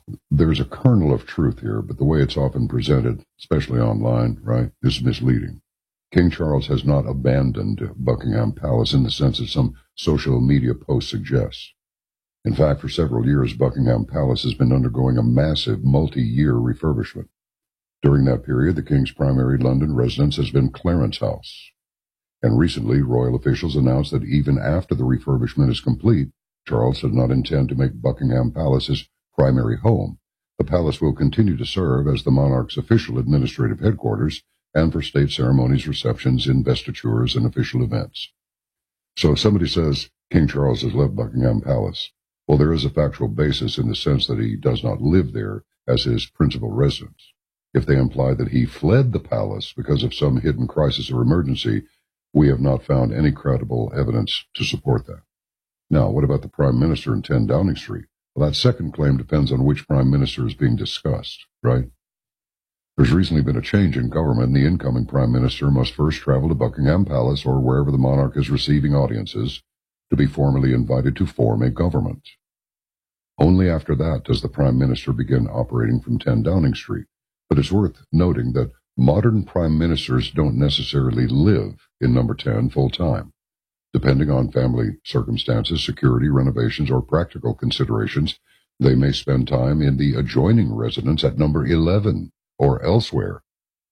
There's a kernel of truth here, but the way it's often presented, especially online, right, is misleading. King Charles has not abandoned Buckingham Palace in the sense that some social media post suggests. In fact, for several years, Buckingham Palace has been undergoing a massive multi-year refurbishment. During that period, the King's primary London residence has been Clarence House. And recently, royal officials announced that even after the refurbishment is complete, Charles does not intend to make Buckingham Palace his primary home. The palace will continue to serve as the monarch's official administrative headquarters and for state ceremonies, receptions, investitures, and official events. So if somebody says King Charles has left Buckingham Palace, well, there is a factual basis in the sense that he does not live there as his principal residence. If they imply that he fled the palace because of some hidden crisis or emergency, we have not found any credible evidence to support that. Now, what about the Prime Minister in 10 Downing Street? Well, that second claim depends on which Prime Minister is being discussed, right? There's recently been a change in government, and the incoming Prime Minister must first travel to Buckingham Palace or wherever the monarch is receiving audiences to be formally invited to form a government. Only after that does the Prime Minister begin operating from 10 Downing Street. But it's worth noting that modern Prime Ministers don't necessarily live in number 10 full-time. Depending on family circumstances, security, renovations, or practical considerations, they may spend time in the adjoining residence at number 11 or elsewhere,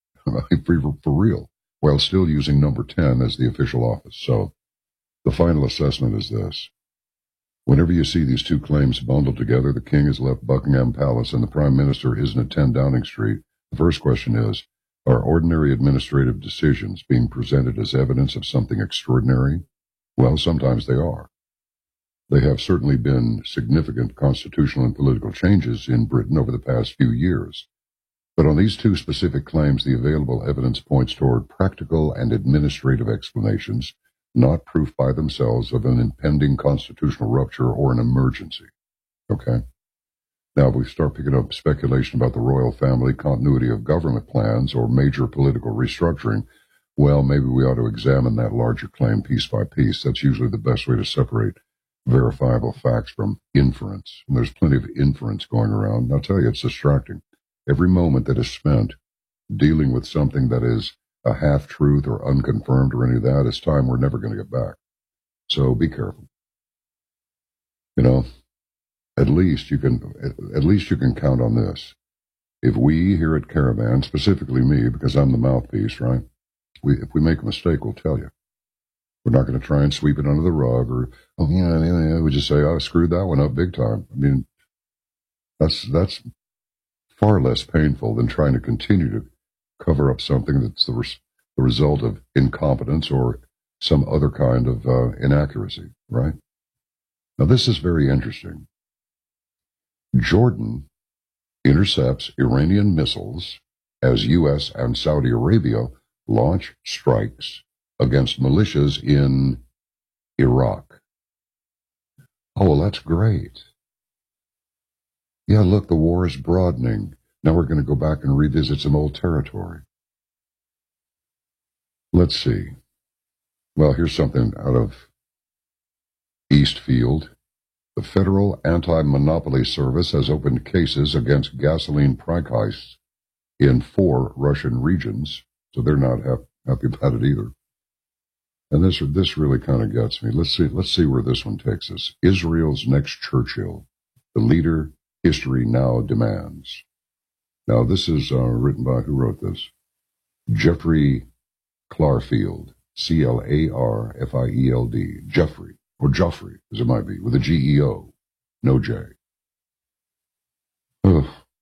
for real, while still using number 10 as the official office. So the final assessment is this. Whenever you see these two claims bundled together, the King has left Buckingham Palace and the Prime Minister isn't at 10 Downing Street, the first question is, are ordinary administrative decisions being presented as evidence of something extraordinary? Well, sometimes they are. There have certainly been significant constitutional and political changes in Britain over the past few years. But on these two specific claims, the available evidence points toward practical and administrative explanations, not proof by themselves of an impending constitutional rupture or an emergency. Okay? Now, if we start picking up speculation about the royal family, continuity of government plans, or major political restructuring, well, maybe we ought to examine that larger claim piece by piece. That's usually the best way to separate verifiable facts from inference. And there's plenty of inference going around. And I'll tell you, it's distracting. Every moment that is spent dealing with something that is a half-truth or unconfirmed or any of that is time we're never going to get back. So be careful. You know, at least you can count on this. If we here at Caravan, specifically me, because I'm the mouthpiece, right? If we make a mistake, we'll tell you. We're not going to try and sweep it under the rug or, we just say, I screwed that one up big time. I mean, that's far less painful than trying to continue to cover up something that's the result of incompetence or some other kind of inaccuracy, right? Now, this is very interesting. Jordan intercepts Iranian missiles as U.S. and Saudi Arabia launch strikes against militias in Iraq. Oh, well, that's great. Yeah, look, the war is broadening. Now we're going to go back and revisit some old territory. Let's see. Well, here's something out of Eastfield. The Federal Anti-Monopoly Service has opened cases against gasoline price hikes in 4 Russian regions, so they're not happy about it either. And this really kind of gets me. Let's see where this one takes us. Israel's next Churchill, the leader history now demands. Now, this is written by, who wrote this? Jeffrey Clarfield, Clarfield, Jeffrey, or Joffrey, as it might be, with a Geo, no J. Ugh.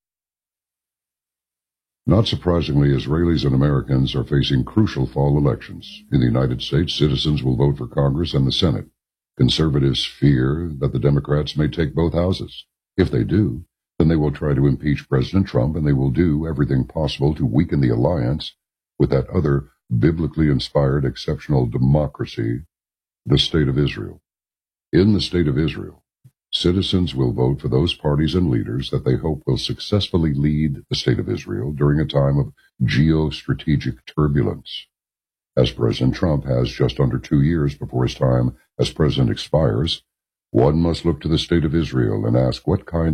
Not surprisingly, Israelis and Americans are facing crucial fall elections. In the United States, citizens will vote for Congress and the Senate. Conservatives fear that the Democrats may take both houses. If they do, then they will try to impeach President Trump, and they will do everything possible to weaken the alliance with that other biblically inspired exceptional democracy, the State of Israel. In the State of Israel, citizens will vote for those parties and leaders that they hope will successfully lead the State of Israel during a time of geostrategic turbulence. As President Trump has just under 2 years before his time as president expires, one must look to the State of Israel and ask what kind